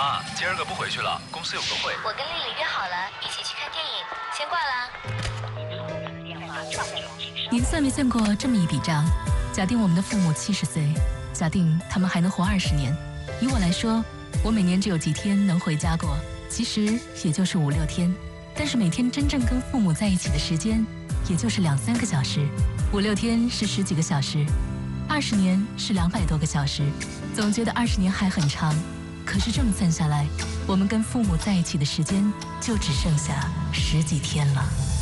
妈，今儿个不回去了，公司有个会。 我跟丽丽约好了，一起去看电影，先挂啦。 您算没算过这么一笔账？假定我们的父母70岁，假定他们还能活20年。以我来说，我每年只有几天能回家过，其实也就是5、6天。但是每天真正跟父母在一起的时间，也就是2、3个小时。5、6天是10几个小时，20年是200多个小时。总觉得20年还很长，可是这么算下来，我们跟父母在一起的时间就只剩下10几天了。